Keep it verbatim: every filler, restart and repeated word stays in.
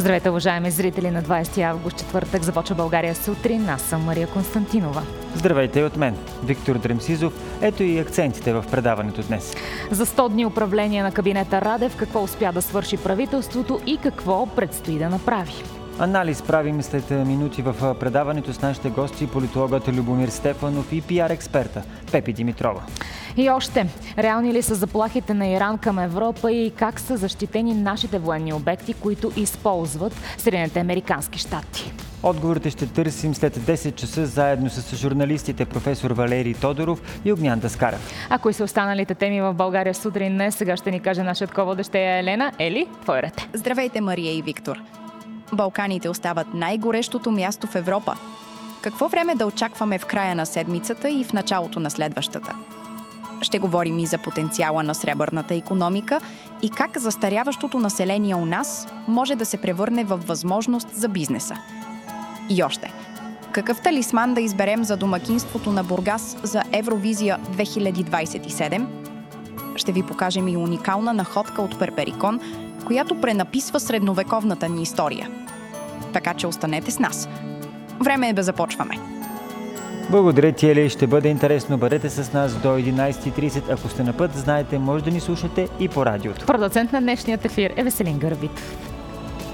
Здравейте, уважаеми зрители, на двадесети август, четвъртък, започва България сутрин. Аз съм Мария Константинова. Здравейте и от мен, Виктор Дремсизов. Ето и акцентите в предаването днес. За сто дни управление на кабинета Радев, какво успя да свърши правителството и какво предстои да направи. Анализ правим след минути в предаването с нашите гости, политологът Любомир Стефанов и пиар експерта Пепи Димитрова. И още, реални ли са заплахите на Иран към Европа и как са защитени нашите военни обекти, които използват Съединените американски щати? Отговорите ще търсим след десет часа заедно с журналистите професор Валерий Тодоров и Огнян Даскаров. А кои са останалите теми в България сутрин днес, сега ще ни каже нашата водеща Елена. Ели, твой ред. Здравейте, Мария и Виктор. Балканите остават най-горещото място в Европа. Какво време да очакваме в края на седмицата и в началото на следващата? Ще говорим и за потенциала на сребърната икономика и как застаряващото население у нас може да се превърне в възможност за бизнеса. И още. Какъв талисман да изберем за домакинството на Бургас за Евровизия две хиляди двадесет и седем? Ще ви покажем и уникална находка от Перперикон, която пренаписва средновековната ни история. Така че останете с нас. Време е да започваме. Благодаря ти, Ели. Ще бъде интересно. Бъдете с нас до единадесет и тридесет. Ако сте на път, знаете, може да ни слушате и по радиото. Продуцент на днешният ефир е Веселин Гърбитов.